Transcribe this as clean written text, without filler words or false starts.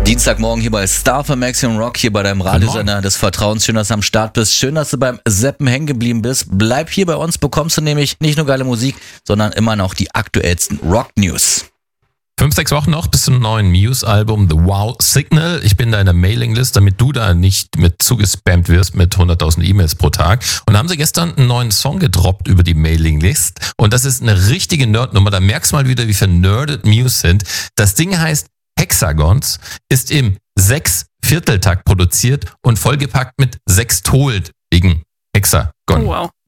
Dienstagmorgen hier bei Star für Maximum Rock, hier bei deinem Radiosender des Vertrauens. Schön, dass du am Start bist. Schön, dass du beim Seppen hängen geblieben bist. Bleib hier bei uns, bekommst du nämlich nicht nur geile Musik, sondern immer noch die aktuellsten Rock-News. 5-6 Wochen noch bis zum neuen Muse-Album The Wow Signal. Ich bin da in der Mailinglist, damit du da nicht mit zugespammt wirst mit 100.000 E-Mails pro Tag. Und da haben sie gestern einen neuen Song gedroppt über die Mailinglist. Und das ist eine richtige Nerdnummer. Da merkst du mal wieder, wie vernerdet Muse sind. Das Ding heißt Hexagons, ist im 6/4-Takt produziert und vollgepackt mit Sextol wegen Hexagon. Oh, wow.